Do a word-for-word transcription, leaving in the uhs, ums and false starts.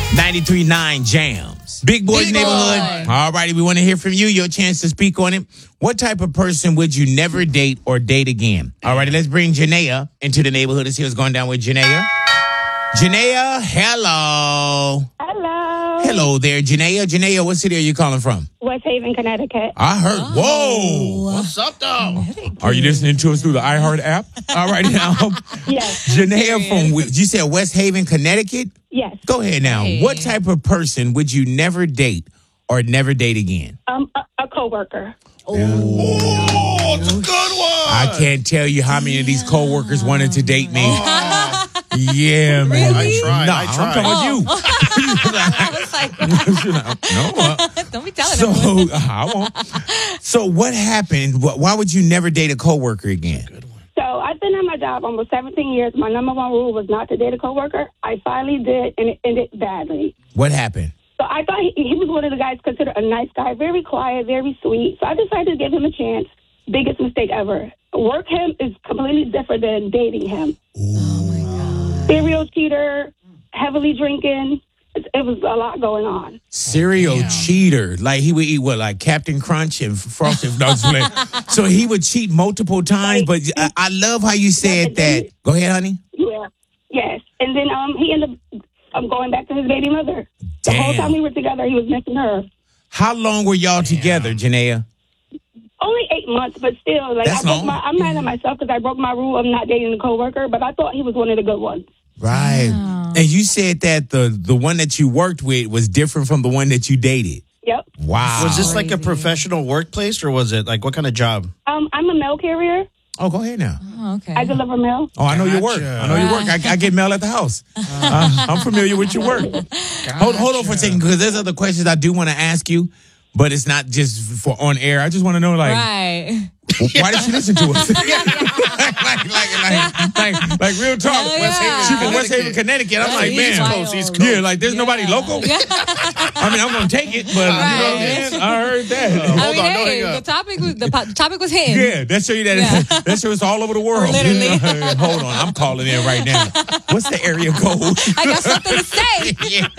ninety-three point nine Jams. Big Boys Big Neighborhood. Boy. All righty, we want to hear from you. Your chance to speak on it. What type of person would you never date or date again? All righty, let's bring Janaea into the neighborhood and see what's going down with Janaea. Janaea, hello. Hello. Hello there, Janaea. Janaea, what city are you calling from? West Haven, Connecticut. I heard. Whoa. What's up, though? Are you listening to us through the iHeart app? All right, now. Yes. Janaea from, you said West Haven, Connecticut? Yes. Go ahead now. Hey. What type of person would you never date or never date again? Um, a, a coworker. Oh, it's a good one. I can't tell you how many of these coworkers wanted to date me. Yeah, man. I tried. No, I I'm tried. talking about I was like, you. no, uh, don't be telling so them. I won't. So what happened? Wh- Why would you never date a coworker again? So I've been at my job almost seventeen years. My number one rule was not to date a coworker. I finally did, and it ended badly. What happened? So I thought he, he was one of the guys considered a nice guy, very quiet, very sweet. So I decided to give him a chance. Biggest mistake ever. Work him is completely different than dating him. Oh my God. Serial cheater, heavily drinking. It, it was a lot going on. Serial cheater. Like he would eat what, like Captain Crunch and Frosted Dogs. So he would cheat multiple times. But I, I love how you said that. Go ahead, honey. Yeah. Yes. And then um, he ended up um, going back to his baby mother. The whole Damn. time we were together, he was missing her. How long were y'all together, Janaea? Only eight months, but still, like That's I broke long. my, I'm mad at myself because I broke my rule of not dating a coworker. But I thought he was one of the good ones. Right. And you said that the the one that you worked with was different from the one that you dated. Yep. Wow. Was this like a professional workplace, or was it like what kind of job? Um, I'm a mail carrier. Oh, go ahead now. Oh, okay. I deliver mail. Oh, I know your work. Gotcha. I know your work. I, I get mail at the house. Uh, I'm familiar with your work. Hold, hold on for a second, because there's other questions I do want to ask you, but it's not just for on air. I just want to know, like, Right. why did she listen to us? like, like, like, like, like, real talk. Yeah. West Haven, she from West Haven, Connecticut. I'm like, East man, Coast, East yeah, like, there's nobody Yeah. local. I mean, I'm gonna take it, but you know what I'm Right. saying? I heard that. I Hold mean, on, no, hey, hang the up. topic was the, po- the topic was hitting. Yeah, that show you that. Yeah. That show is all over the world. Literally. Hold on, I'm calling in right now. What's the area code? I got something to say. Yeah.